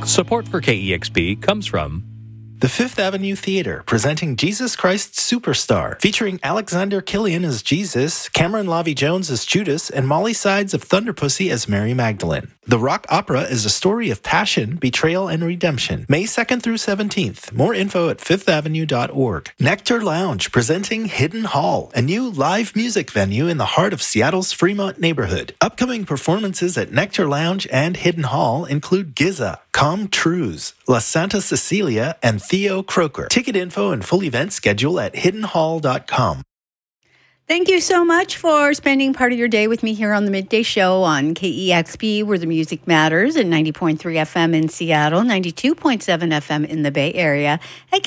Support for KEXP comes from the Fifth Avenue Theater, presenting Jesus Christ Superstar, featuring Alexander Killian as Jesus, Cameron Lavie-Jones as Judas, and Molly Sides of Thunderpussy as Mary Magdalene. The rock opera is a story of passion, betrayal, and redemption. May 2nd through 17th. More info at fifthavenue.org. Nectar Lounge, presenting Hidden Hall, a new live music venue in the heart of Seattle's Fremont neighborhood. Upcoming performances at Nectar Lounge and Hidden Hall include Giza, Com Trues, La Santa Cecilia, and Theo Croker. Ticket info and full event schedule at hiddenhall.com. Thank you so much for spending part of your day with me here on the Midday Show on KEXP, where the music matters, at 90.3 FM in Seattle, 92.7 FM in the Bay Area, at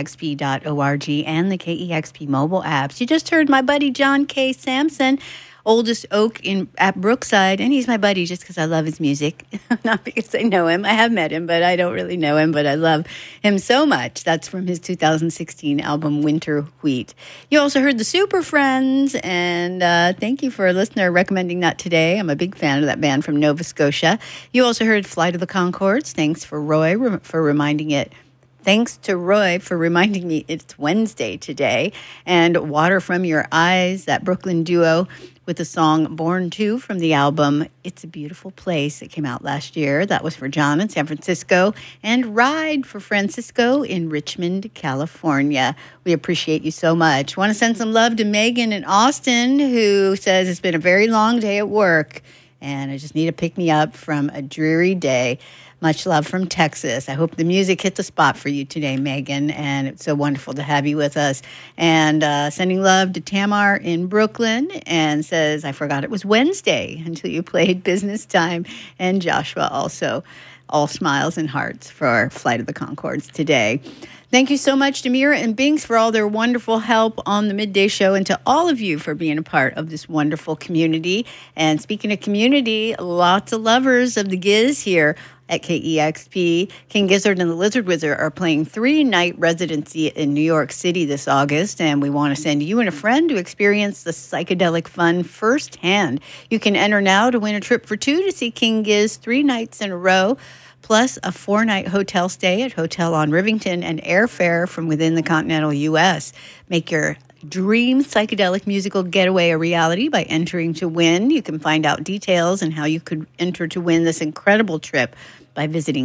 KEXP.org and the KEXP mobile apps. You just heard my buddy John K. Sampson, Oldest Oak at Brookside, and he's my buddy just because I love his music, not because I know him. I have met him, but I don't really know him, but I love him so much. That's from his 2016 album, Winter Wheat. You also heard the Super Friends, and thank you for a listener recommending that today. I'm a big fan of that band from Nova Scotia. You also heard Flight of the Conchords. Thanks for Roy for reminding it. Thanks to Roy for reminding me it's Wednesday today. And Water From Your Eyes, that Brooklyn duo with the song Born To from the album It's a Beautiful Place. It came out last year. That was for John in San Francisco. And Ride for Francisco in Richmond, California. We appreciate you so much. Want to send some love to Megan in Austin, who says it's been a very long day at work and I just need to pick me up from a dreary day. Much love from Texas. I hope the music hit the spot for you today, Megan, and it's so wonderful to have you with us. And sending love to Tamar in Brooklyn, and says, I forgot it was Wednesday until you played Business Time. And Joshua also, all smiles and hearts for Flight of the Conchords today. Thank you so much to Mira and Binks for all their wonderful help on the Midday Show, and to all of you for being a part of this wonderful community. And speaking of community, lots of lovers of the Giz here at KEXP. King Gizzard and the Lizard Wizard are playing 3-night residency in New York City this August, and we want to send you and a friend to experience the psychedelic fun firsthand. You can enter now to win a trip for 2 to see King Giz 3 nights in a row, plus a 4-night hotel stay at Hotel on Rivington and airfare from within the continental U.S. Make your dream psychedelic musical getaway a reality by entering to win. You can find out details and how you could enter to win this incredible trip by visiting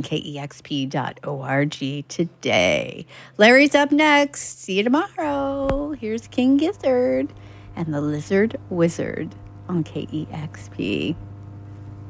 KEXP.org today. Larry's up next. See you tomorrow. Here's King Gizzard and the Lizard Wizard on KEXP.